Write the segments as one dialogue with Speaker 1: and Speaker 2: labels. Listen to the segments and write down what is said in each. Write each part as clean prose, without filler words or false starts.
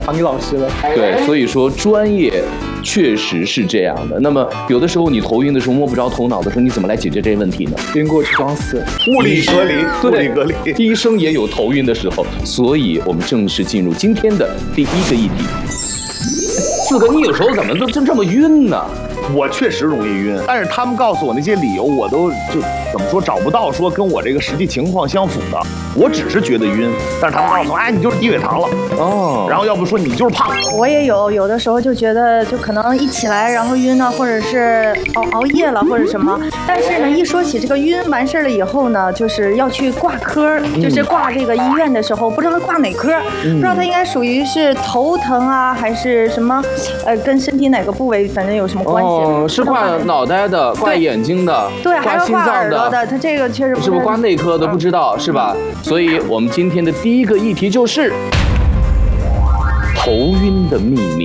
Speaker 1: 考你老师了。
Speaker 2: 对，所以说专业确实是这样的。那么有的时候你头晕的时候摸不着头脑的时候，你怎么来解决这个问题呢？
Speaker 1: 晕过去装死，
Speaker 3: 物理隔离，物理隔离。
Speaker 2: 医生也有头晕的时候，所以我们正式进入今天的第一个议题。四哥，你有时候怎么都这么晕呢？
Speaker 3: 我确实容易晕，但是他们告诉我那些理由，我都就怎么说找不到说跟我这个实际情况相符的。我只是觉得晕，但是他们告诉我，哎，你就是低血糖了哦，然后要不说你就是胖。
Speaker 4: 我也有的时候就觉得就可能一起来然后晕呢，或者是熬夜了或者什么。但是呢，一说起这个晕完事了以后呢，就是要去挂科，就是挂这个医院的时候，不知道挂哪科，不知道它应该属于是头疼啊，还是什么跟身体哪个部位反正有什么关系。
Speaker 2: 哦，是挂脑袋的，挂眼睛的，
Speaker 4: 对，还有挂耳朵
Speaker 2: 的。
Speaker 4: 它这个确实
Speaker 2: 是不是挂内科的？不知道是吧？所以我们今天的第一个议题就是头晕的秘密。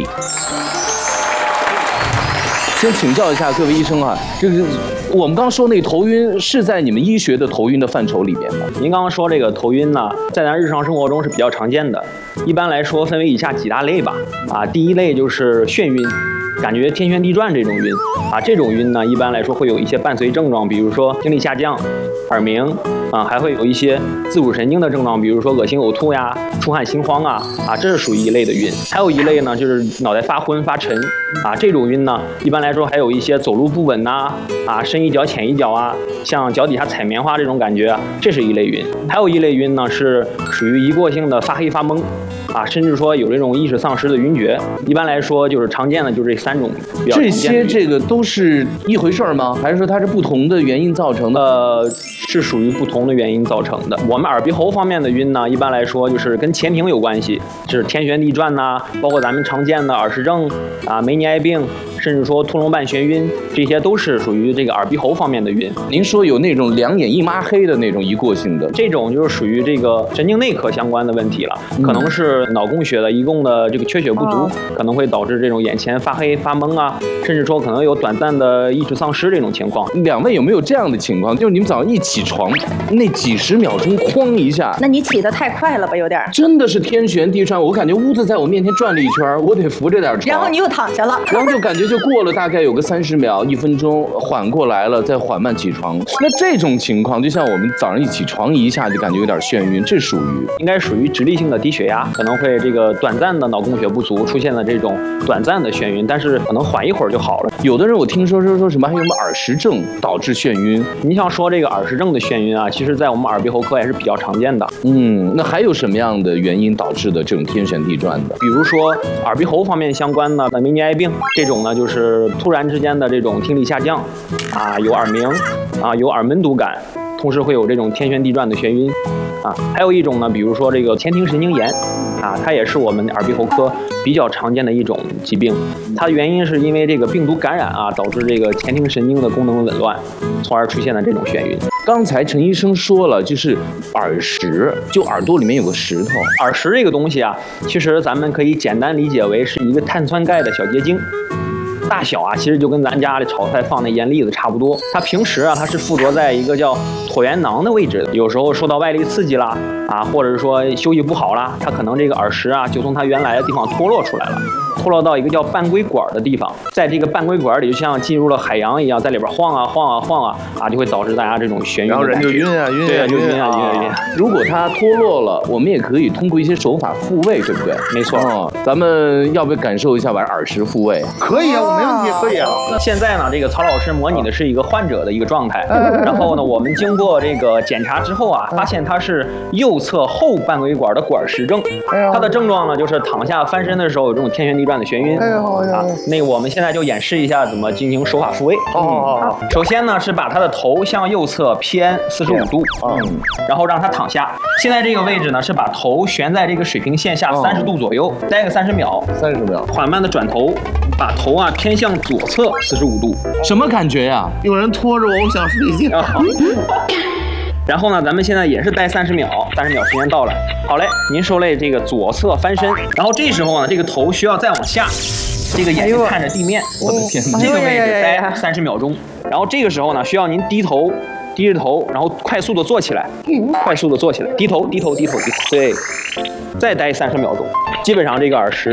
Speaker 2: 先请教一下各位医生啊，这个我们刚说那个头晕是在你们医学的头晕的范畴里面吗？
Speaker 5: 您刚刚说这个头晕呢，在咱日常生活中是比较常见的。一般来说分为以下几大类吧。第一类就是眩晕。感觉天旋地转这种晕这种晕呢，一般来说会有一些伴随症状，比如说听力下降、耳鸣还会有一些自主神经的症状，比如说恶心、呕吐呀、出汗、心慌这是属于一类的晕。还有一类呢，就是脑袋发昏、发沉这种晕呢，一般来说还有一些走路不稳深一脚浅一脚像脚底下踩棉花这种感觉这是一类晕。还有一类晕呢，是属于一过性的发黑发懵甚至说有这种意识丧失的晕厥。一般来说就是常见的就是这3种比较常见的晕。
Speaker 2: 这个都是一回事吗？还是说它是不同的原因造成的？
Speaker 5: 是属于不同的原因造成的。我们耳鼻喉方面的晕呢，一般来说就是跟前庭有关系，就是天旋地转包括咱们常见的耳石症梅尼埃病，甚至说秃龙瓣眩晕，这些都是属于这个耳鼻喉方面的晕。
Speaker 2: 您说有那种两眼一抹黑的那种一过性的，
Speaker 5: 这种就是属于这个神经内科相关的问题了，可能是脑供血的一共的这个缺血不足，可能会导致这种眼前发黑发懵甚至说可能有短暂的意识丧失这种情况。
Speaker 2: 两位有没有这样的情况？就是你们早上一起床，那几十秒钟哐一下，
Speaker 4: 那你起得太快了吧，有点
Speaker 2: 真的是天旋地转，我感觉屋子在我面前转了一圈，我得扶着点床，
Speaker 4: 然后你又躺下了，
Speaker 2: 然后就感觉就过了大概有个30秒1分钟，缓过来了，再缓慢起床。那这种情况就像我们早上一起床一下就感觉有点眩晕，这属于
Speaker 5: 应该属于直立性的低血压，可能会这个短暂的脑供血不足出现了这种短暂的眩晕，但是可能缓一会儿就好了。
Speaker 2: 有的人我听说什么还有什么耳石症导致眩晕，
Speaker 5: 你像说这个耳石症的眩晕其实在我们耳鼻喉科也是比较常见的。
Speaker 2: 那还有什么样的原因导致的这种天旋地转的？
Speaker 5: 比如说耳鼻喉方面相关的梅尼埃病，这种呢就是突然之间的这种听力下降有耳鸣有耳闷堵感，同时会有这种天旋地转的眩晕还有一种呢，比如说这个前庭神经炎它也是我们耳鼻喉科比较常见的一种疾病。它的原因是因为这个病毒感染导致这个前庭神经的功能紊乱，从而出现了这种眩晕。
Speaker 2: 刚才陈医生说了，就是耳石，就耳朵里面有个石头。
Speaker 5: 耳石这个东西其实咱们可以简单理解为是一个碳酸钙的小结晶。大小其实就跟咱家里炒菜放那盐粒子差不多。它平时它是附着在一个叫椭圆囊的位置的，有时候受到外力刺激啦或者是说休息不好啦，它可能这个耳石就从它原来的地方脱落出来了，脱落到一个叫半规管的地方，在这个半规管里就像进入了海洋一样，在里边晃就会导致大家这种眩晕，
Speaker 3: 然后人就晕
Speaker 5: 晕。
Speaker 2: 如果它脱落了，我们也可以通过一些手法复位，对不对？
Speaker 5: 没错。
Speaker 2: 咱们要不要感受一下把耳石复位？
Speaker 3: 可以没问题，可以
Speaker 5: 现在呢，这个曹老师模拟的是一个患者的一个状态，然后呢，我们经过这个检查之后发现他是右侧后半规管的管石症。他的症状呢，就是躺下翻身的时候有这种天旋地转的眩晕。那个我们现在就演示一下怎么进行手法复位。首先呢是把他的头向右侧偏45度，然后让他躺下。现在这个位置呢是把头悬在这个水平线下30度左右，待个30秒，缓慢的转头，把头偏向左侧45度。
Speaker 2: 什么感觉呀？
Speaker 3: 有人拖着我想睡觉。
Speaker 5: 然后呢，咱们现在也是待30秒，30秒时间到了。好嘞，您受累这个左侧翻身，然后这时候呢，这个头需要再往下，这个眼睛看着地面，
Speaker 2: 我的天哪，
Speaker 5: 这个位置待30秒钟。然后这个时候呢，需要您低着头，然后快速的坐起来，低头，对，再待30秒钟，基本上这个耳石